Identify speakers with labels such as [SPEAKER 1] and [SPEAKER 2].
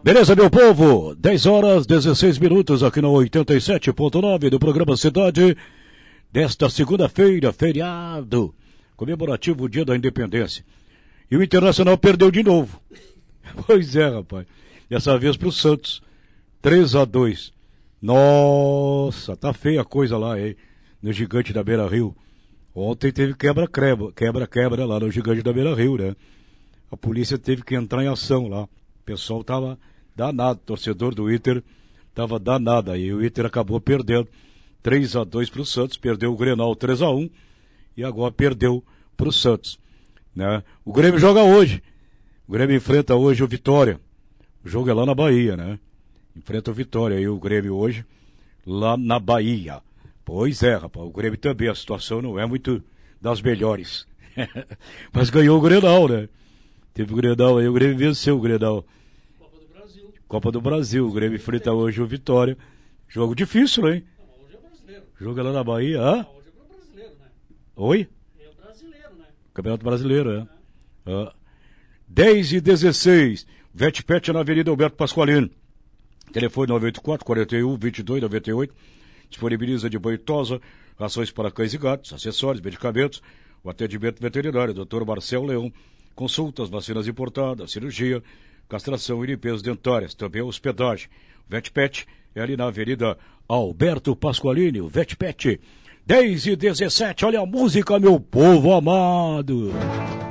[SPEAKER 1] Beleza, meu povo? 10 horas, 16 minutos aqui no 87.9 do programa Cidade. Desta segunda-feira, feriado, comemorativo Dia da Independência. E o Internacional perdeu de novo. Pois é, rapaz. Dessa vez pro Santos. 3-2. Nossa, tá feia a coisa lá, hein? No Gigante da Beira-Rio. Ontem teve quebra-quebra lá no Gigante da Beira-Rio, né? A polícia teve que entrar em ação lá. O pessoal tava danado, torcedor do Inter tava danado. Aí o Inter acabou perdendo 3-2 pro Santos, perdeu o Grenal 3-1 e agora perdeu pro Santos, né? O Grêmio joga hoje. O Grêmio enfrenta hoje o Vitória. O jogo é lá na Bahia, né? Enfrenta o Vitória aí o Grêmio hoje, lá na Bahia. Pois é, rapaz, o Grêmio também, a situação não é muito das melhores. Mas ganhou o Grenal, né? Teve o Grenal aí, o Grêmio venceu o Grenal. Copa do Brasil, o Grêmio enfrenta hoje o Vitória. Jogo difícil, hein?
[SPEAKER 2] Não, hoje é brasileiro.
[SPEAKER 1] Jogo é lá na Bahia, hã?
[SPEAKER 2] Não, hoje é pro brasileiro, né?
[SPEAKER 1] Oi?
[SPEAKER 2] É o brasileiro, né?
[SPEAKER 1] Campeonato Brasileiro, é. 10h16, Vetpet na Avenida Alberto Pasqualino. Telefone 94-41-22-98. Disponibiliza de banho e tosa, rações para cães e gatos, acessórios, medicamentos, o atendimento veterinário, Dr. Marcelo Leão, consultas, vacinas importadas, cirurgia, castração e limpeza dentárias, também hospedagem. Vetpet é ali na Avenida Alberto Pasqualini, o Vetpet. 10h17, olha a música, meu povo amado.